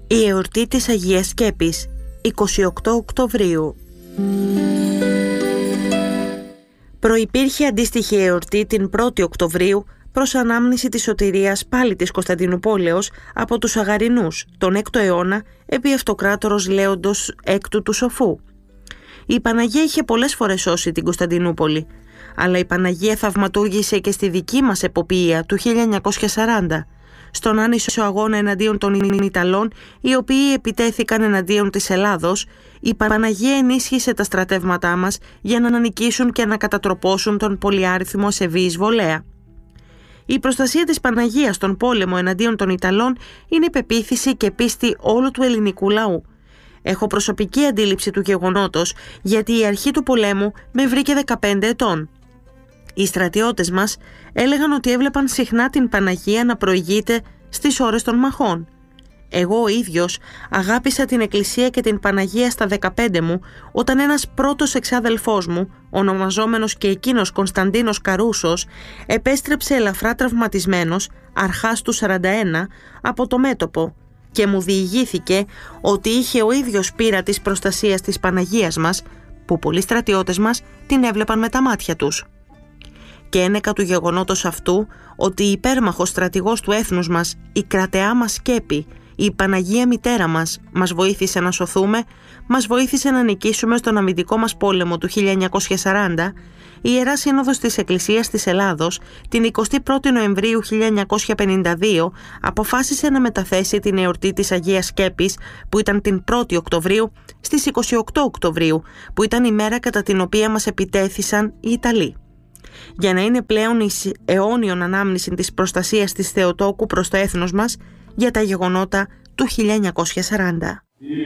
Η εορτή της Αγίας Σκέπης, 28 Οκτωβρίου. Προϋπήρχε αντίστοιχη εορτή την 1η Οκτωβρίου προς ανάμνηση της σωτηρίας πάλι της Κωνσταντινουπόλεως από τους Αγαρινούς τον 6ο αιώνα επί αυτοκράτορος Λέοντος έκτου του Σοφού. Η Παναγία είχε πολλές φορές σώσει την Κωνσταντινούπολη, αλλά η Παναγία θαυματούργησε και στη δική μας εποπία του 1940, στον άνισο αγώνα εναντίον των Ιταλών, οι οποίοι επιτέθηκαν εναντίον της Ελλάδος. Η Παναγία ενίσχυσε τα στρατεύματά μας για να νικήσουν και να κατατροπώσουν τον πολυάριθμο ασεβή εισβολέα. Η προστασία της Παναγίας στον πόλεμο εναντίον των Ιταλών είναι πεποίθηση και πίστη όλου του ελληνικού λαού. Έχω προσωπική αντίληψη του γεγονότος, γιατί η αρχή του πολέμου με βρήκε 15 ετών. Οι στρατιώτες μας έλεγαν ότι έβλεπαν συχνά την Παναγία να προηγείται στις ώρες των μαχών. Εγώ ο ίδιος αγάπησα την Εκκλησία και την Παναγία στα 15 μου, όταν ένας πρώτος εξάδελφός μου, ονομαζόμενος και εκείνος Κωνσταντίνος Καρούσος, επέστρεψε ελαφρά τραυματισμένος, αρχάς του 41, από το μέτωπο και μου διηγήθηκε ότι είχε ο ίδιος πείρα της προστασίας της Παναγίας μας, που πολλοί στρατιώτες μας την έβλεπαν με τα μάτια τους. Και ένεκα του γεγονότος αυτού ότι η υπέρμαχος στρατηγός του έθνους μας, η κρατεά μας Σκέπη, η Παναγία Μητέρα μας βοήθησε να σωθούμε, μας βοήθησε να νικήσουμε στον αμυντικό μας πόλεμο του 1940, η Ιερά Σύνοδος της Εκκλησίας της Ελλάδος την 21η Νοεμβρίου 1952 αποφάσισε να μεταθέσει την εορτή της Αγίας Σκέπης, που ήταν την 1η Οκτωβρίου, στις 28 Οκτωβρίου, που ήταν η μέρα κατά την οποία μας επιτέθησαν οι Ιταλοί, για να είναι πλέον η αιώνιον ανάμνηση της προστασίας της Θεοτόκου προς το έθνος μας για τα γεγονότα του 1940.